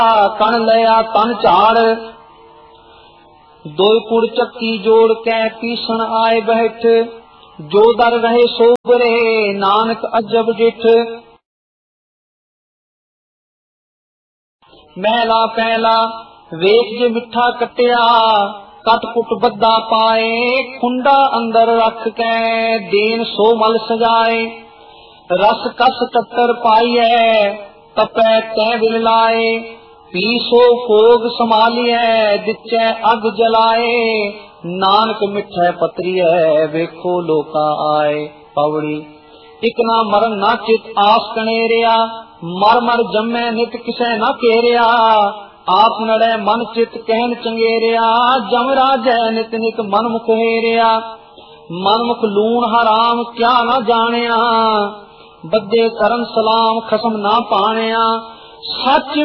कण लया तन झाड़। दोय कुड़ चक्की जोड़ कै पीसन आए बैठ, जो दर रहे सोबरे नानक अजब डिठ। महला पहला वेख जे मिठा कटिया, कट कुट बद्दा पाए, खुंडा अंदर रख कै देन सो मल सजाए। रस कस टट्टर पाइए तपै तै बिल लाए, पीसो भोग संभालिए दिचै अग जलाए। नानक मिठै पत्रिय वेखो लोका आए। पवड़ी इक ना मरन ना चित आस कनेरिया, मर मर जम्मै नित किसै न केरिया। आप नड़ै मन चित कहन चंगेरिया, जम राजै नित नित मन मुख हेरिया। मन मुख लूण हराम क्या न जानिया, बद्दे करन सलाम खसम ना पानिया। सच